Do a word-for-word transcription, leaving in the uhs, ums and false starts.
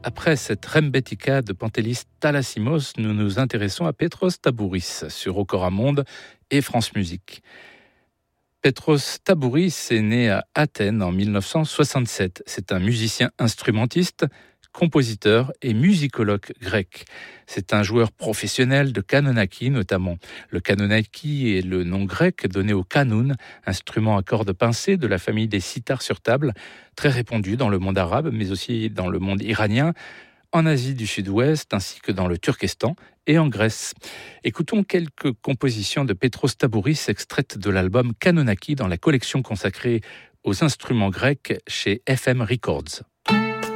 Après cette rembetika de Pantelis Talassimos, nous nous intéressons à Petros Tabouris sur Okora Monde et France Musique. Petros Tabouris est né à Athènes en mille neuf cent soixante-sept. C'est un musicien instrumentiste, compositeur et musicologue grec. C'est un joueur professionnel de kanonaki notamment. Le kanonaki est le nom grec donné au kanoun, instrument à cordes pincées de la famille des sitars sur table, très répandu dans le monde arabe, mais aussi dans le monde iranien, en Asie du Sud-Ouest, ainsi que dans le Turkestan et en Grèce. Écoutons quelques compositions de Petros Tabouris extraites de l'album Kanonaki dans la collection consacrée aux instruments grecs chez F M Records.